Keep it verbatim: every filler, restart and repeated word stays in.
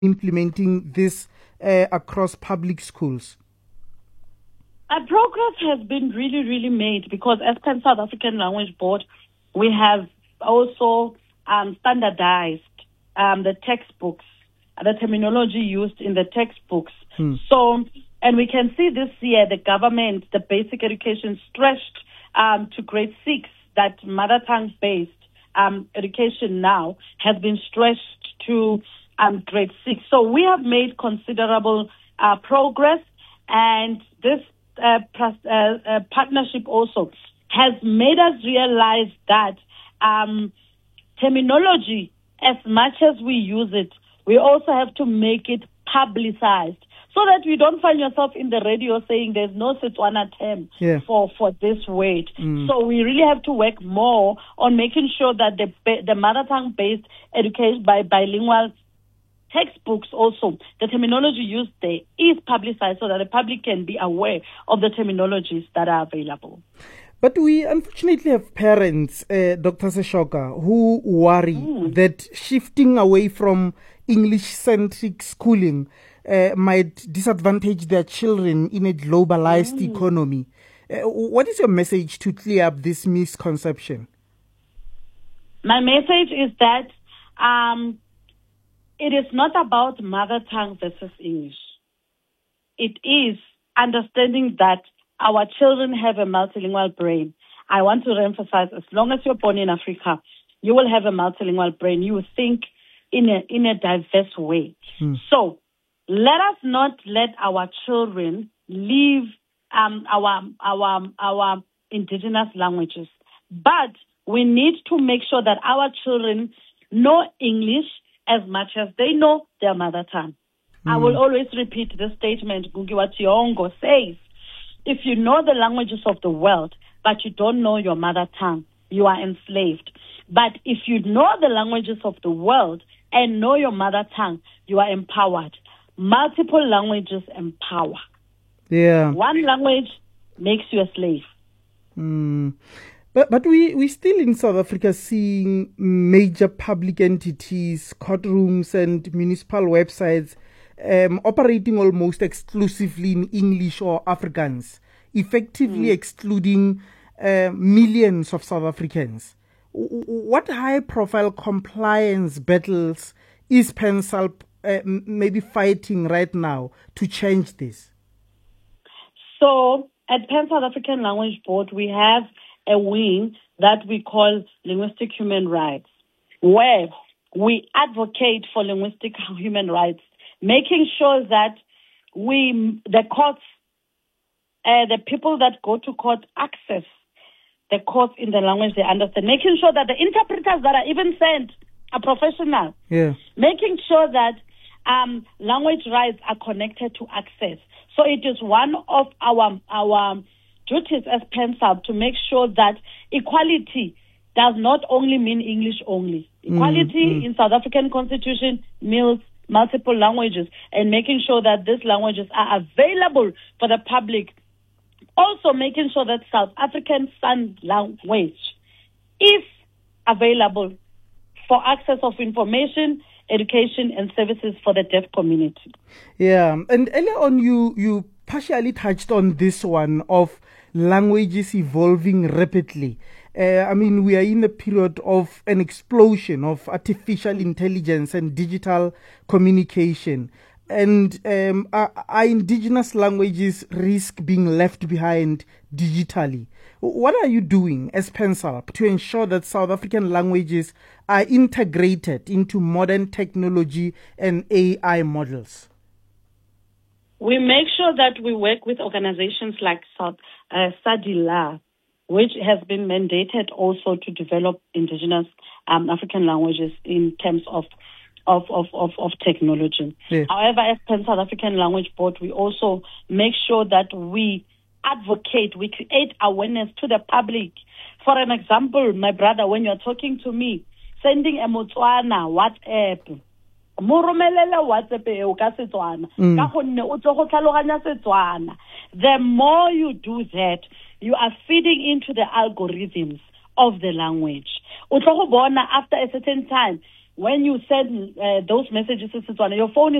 implementing this uh, across public schools? Uh, progress has been really, really made because as Pan South African Language Board, we have also um, standardized um, the textbooks, the terminology used in the textbooks. Hmm. So, and we can see this year the government, the basic education stretched um, to grade six, that mother tongue based um, education now has been stretched to um, grade six. So we have made considerable uh, progress, and this uh, plus, uh, uh, partnership also has made us realize that um, terminology, as much as we use it, we also have to make it publicized so that you don't find yourself in the radio saying there's no Setswana term yeah. for, for this word. Mm. So we really have to work more on making sure that the the mother tongue based education by bilingual textbooks also, the terminology used there is publicized so that the public can be aware of the terminologies that are available. But we unfortunately have parents, uh, Doctor Seshoka, who worry mm. that shifting away from English-centric schooling uh, might disadvantage their children in a globalized mm. economy. Uh, what is your message to clear up this misconception? My message is that um, it is not about mother tongue versus English. It is understanding that our children have a multilingual brain. I want to reemphasize, as long as you're born in Africa, you will have a multilingual brain. You will think in a in a diverse way. Hmm. So let us not let our children leave um, our our our indigenous languages, but we need to make sure that our children know English as much as they know their mother tongue. Hmm. I will always repeat this statement. Ngugi wa Thiong'o says, if you know the languages of the world, but you don't know your mother tongue, you are enslaved. But if you know the languages of the world and know your mother tongue, you are empowered. Multiple languages empower. Yeah. One language makes you a slave. Mm. But but we we still in South Africa seeing major public entities, courtrooms, and municipal websites Um, operating almost exclusively in English or Afrikaans, effectively mm. excluding uh, millions of South Africans. W- what high-profile compliance battles is PanSALP uh, maybe fighting right now to change this? So, at Pan South African Language Board, we have a wing that we call Linguistic Human Rights, where we advocate for linguistic human rights, making sure that we, the courts, uh, the people that go to court access the courts in the language they understand, making sure that the interpreters that are even sent are professional, yeah. making sure that um, language rights are connected to access. So it is one of our our duties as PanSALP to make sure that equality does not only mean English only. Equality mm, mm. in South African Constitution means multiple languages, and making sure that these languages are available for the public. Also making sure that South African Sign Language is available for access of information, education, and services for the deaf community. Yeah, and earlier on you, you partially touched on this one of languages evolving rapidly. Uh, I mean, we are in a period of an explosion of artificial intelligence and digital communication. And um, our, our indigenous languages risk being left behind digitally. What are you doing as PanSALP to ensure that South African languages are integrated into modern technology and A I models? We make sure that we work with organizations like South uh, SADiLaR, which has been mandated also to develop indigenous um, African languages in terms of of of of, of technology. Yeah. However, as Pan South African Language Board, we also make sure that we advocate, we create awareness to the public. For an example, my brother, when you're talking to me, sending a Motswana WhatsApp, mm. the more you do that, you are feeding into the algorithms of the language. After a certain time, when you send uh, those messages to Setswana, your phone is